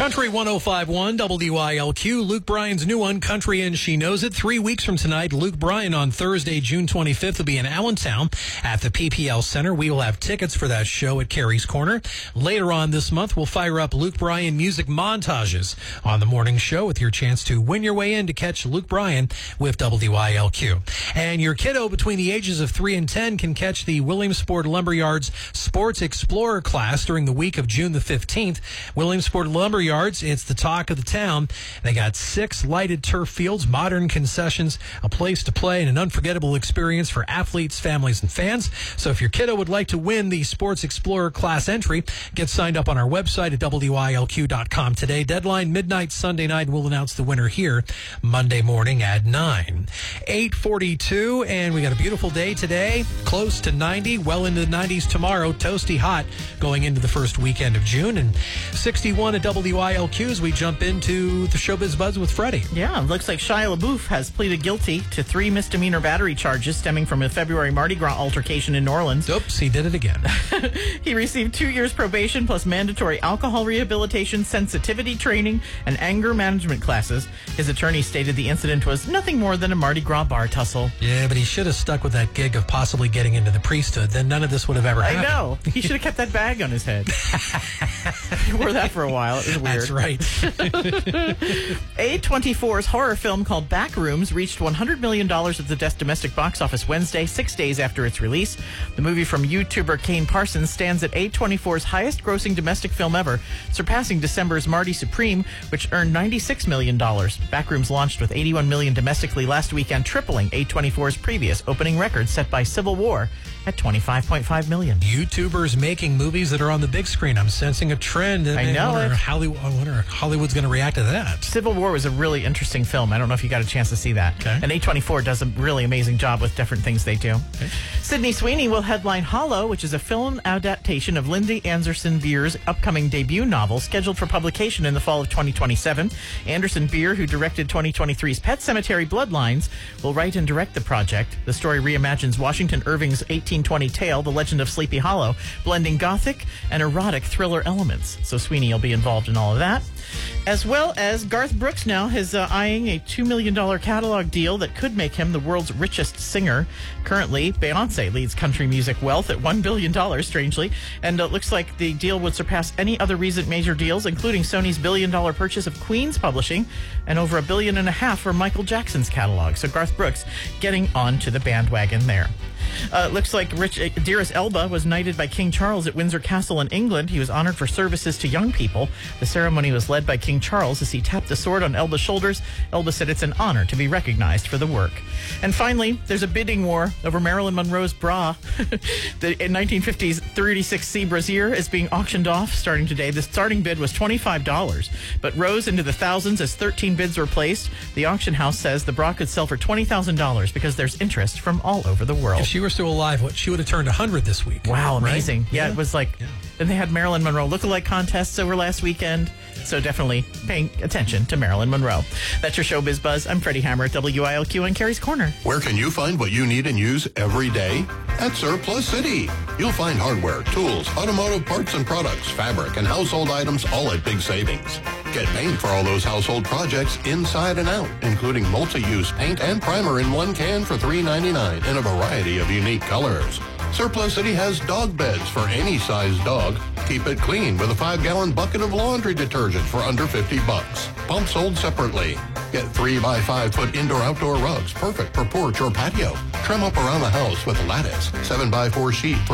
Country 105.1 WILQ. Luke Bryan's new one, Country and She Knows It. 3 weeks from tonight, Luke Bryan on Thursday, June 25th, will be in Allentown at the PPL Center. We will have tickets for that show at Carrie's Corner. Later on this month, we'll fire up Luke Bryan music montages on the morning show with your chance to win your way in to catch Luke Bryan with WILQ. And your kiddo between the ages of 3 and 10 can catch the Williamsport Lumberyards Sports Explorer class during the week of June the 15th. Williamsport Lumberyards, it's the talk of the town. They got 6 lighted turf fields, modern concessions, a place to play, and an unforgettable experience for athletes, families, and fans. So if your kiddo would like to win the Sports Explorer class entry, get signed up on our website at WILQ.com today. Deadline midnight Sunday night. We'll announce the winner here Monday morning at 9. 8:42, and we got a beautiful day today. Close to 90, well into the 90s tomorrow. Toasty hot going into the first weekend of June, and 61 at WILQ as we jump into the Showbiz Buzz with Freddie. Yeah, it looks like Shia LaBeouf has pleaded guilty to 3 misdemeanor battery charges stemming from a February Mardi Gras altercation in New Orleans. Oops, he did it again. He received 2 years probation plus mandatory alcohol rehabilitation, sensitivity training, and anger management classes. His attorney stated the incident was nothing more than a Mardi Gras bar tussle. Yeah, but he should have stuck with that gig of possibly getting into the priesthood. Then none of this would have ever happened. I know. He should have kept that bag on his head. He wore that for a while. It was weird. That's right. A24's horror film called Backrooms reached $100 million at the domestic box office Wednesday, 6 days after its release. The movie from YouTuber Kane Parsons stands at A24's highest-grossing domestic film ever, surpassing December's Marty Supreme, which earned $96 million. Backrooms launched with $81 million domestically last weekend, tripling A24's previous opening record set by Civil War at $25.5 million. YouTubers making movies that are on the big screen. I'm sensing a trend. I know. I wonder how Hollywood's going to react to that. Civil War was a really interesting film. I don't know if you got a chance to see that. Okay. And A24 does a really amazing job with different things they do. Okay. Sydney Sweeney will headline Hollow, which is a film adaptation of Lindy Anderson Beer's upcoming debut novel, scheduled for publication in the fall of 2027. Anderson Beer, who directed 2023's Pet Sematary Bloodlines, will write and direct the project. The story reimagines Washington Irving's 1820 tale, The Legend of Sleepy Hollow, blending gothic and erotic thriller elements. So Sweeney will be involved in all of that. As well as Garth Brooks now is eyeing a $2 million catalog deal that could make him the world's richest singer. Currently, Beyonce leads country music wealth at $1 billion, strangely, and it looks like the deal would surpass any other recent major deals, including Sony's $1 billion purchase of Queen's Publishing and over $1.5 billion for Michael Jackson's catalog. So Garth Brooks getting onto the bandwagon there. Looks like Idris Elba was knighted by King Charles at Windsor Castle in England. He was honored for services to young people. The ceremony was led by King Charles as he tapped the sword on Elba's shoulders. Elba said it's an honor to be recognized for the work. And finally, there's a bidding war over Marilyn Monroe's bra. The 1950s 36C brassiere is being auctioned off starting today. The starting bid was $25, but rose into the thousands as 13 bids were placed. The auction house says the bra could sell for $20,000 because there's interest from all over the world. If she were still alive, she would have turned 100 this week. Wow, amazing. Right? Yeah, it was like, and they had Marilyn Monroe lookalike contests over last weekend. So definitely paying attention to Marilyn Monroe. That's your Showbiz Buzz. I'm Freddie Hammer at WILQ and Carrie's Corner. Where can you find what you need and use every day? At Surplus City. You'll find hardware, tools, automotive parts and products, fabric, and household items all at big savings. Get paint for all those household projects inside and out, including multi-use paint and primer in one can for $3.99 in a variety of unique colors. Surplus City has dog beds for any size dog. Keep it clean with a 5-gallon bucket of laundry detergent for under $50. Pumps sold separately. Get 3x5-foot indoor-outdoor rugs, perfect for porch or patio. Trim up around the house with lattice, 7x4 sheet for